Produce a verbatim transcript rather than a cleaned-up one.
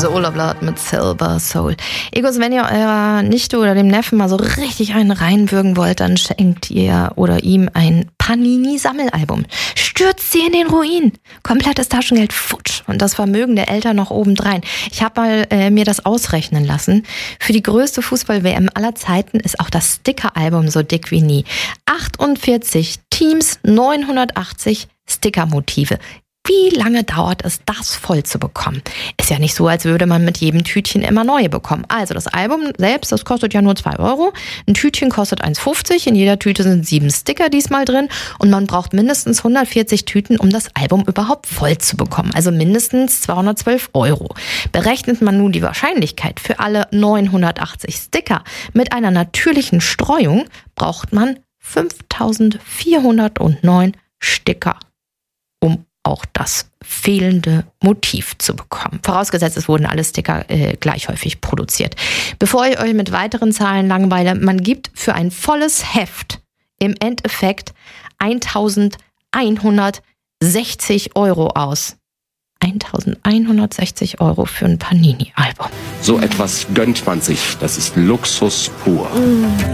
Solar Blood mit Silver Soul. Egos, wenn ihr eurer Nichte oder dem Neffen mal so richtig einen reinwürgen wollt, dann schenkt ihr oder ihm ein Panini-Sammelalbum. Stürzt sie in den Ruin. Komplettes Taschengeld futsch und das Vermögen der Eltern noch obendrein. Ich habe mal äh, mir das ausrechnen lassen. Für die größte Fußball-W M aller Zeiten ist auch das Sticker-Album so dick wie nie. achtundvierzig Teams, neunhundertachtzig Sticker-Motive. Wie lange dauert es, das voll zu bekommen? Ist ja nicht so, als würde man mit jedem Tütchen immer neue bekommen. Also das Album selbst, das kostet ja nur zwei Euro. Ein Tütchen kostet eins fünfzig. In jeder Tüte sind sieben Sticker diesmal drin. Und man braucht mindestens hundertvierzig Tüten, um das Album überhaupt voll zu bekommen. Also mindestens zweihundertzwölf Euro. Berechnet man nun die Wahrscheinlichkeit für alle neunhundertachtzig Sticker mit einer natürlichen Streuung, braucht man fünftausendvierhundertneun Sticker, um auch das fehlende Motiv zu bekommen. Vorausgesetzt, es wurden alle Sticker äh, gleich häufig produziert. Bevor ich euch mit weiteren Zahlen langweile, man gibt für ein volles Heft im Endeffekt eintausendeinhundertsechzig Euro aus. eintausendeinhundertsechzig Euro für ein Panini-Album. So etwas gönnt man sich. Das ist Luxus pur. Mm.